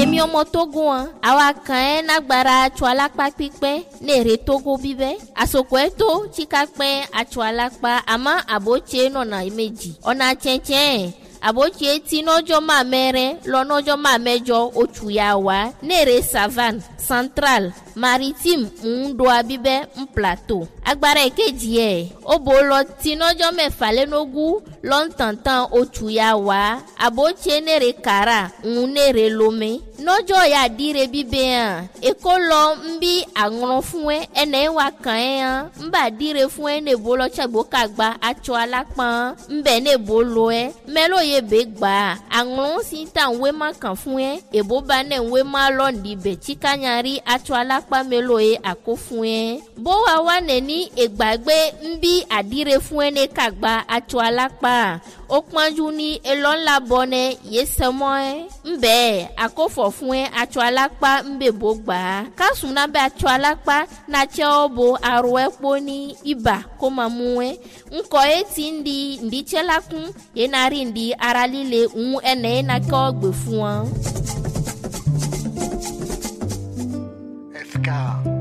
Emi omo Togo awa kan nagbara atsɔ alakpa kpikpe ne re Togo bibe asoko eto tsikakpe atsɔ alakpa ama abotse nɔna meji ona tsɛntsɛn abotse ti n'ɔdzɔ ma mɛrɛ lɔ n'ɔdzɔ ma mɛdzɔ otsu ya wa ne re savane central maritime ŋuɖoa bibe plateau agbara ekejie obo lɔ ti n'ɔdzɔ mɛfa le nogu lɔ ŋtantan otsu ya wa abotse ne re kara ŋu ne re lome n'ɔdzɔ ya di re bibea eko lɔ nbi aŋlɔ fún ene wa kan mba di re fún ne bo lɔ tsagbo kagba atsɔ alakpa mbɛ ne bo lɔe mɛlo ye be gba aŋlɔ si ta nwe ma kan fún ebo ba ne nwe ma lɔ ndi be tsikanyari atsɔ alakpa melo ye ako fún bo wa neni egbagbe nbi adire fún ne kagba atsɔ alakpa o kpanju ni elɔn labɔne yesemɔ mbɛ akofɔ fún atsɔ alakpa mbɛ bo gba kasuna bɛ atsɔ alakpa na tsɛ bo aro ekpo ni iba ko ma mu nkɔ eti ndi tsɛ la kun yenari ndi arali le ŋu ene na kɔ gbe fún.